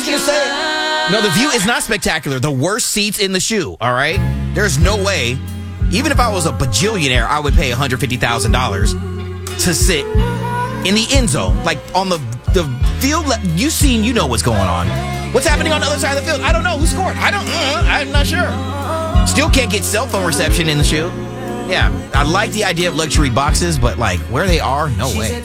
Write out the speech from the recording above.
just going to say it. No, the view is not spectacular. The worst seats in the shoe, all right? There's no way. Even if I was a bajillionaire, I would pay $150,000 to sit in the end zone. Like, on the field. You know what's going on. What's happening on the other side of the field? I don't know. Who scored? I'm not sure. Still can't get cell phone reception in the shoe. Yeah, I like the idea of luxury boxes, but, like, where they are, no way.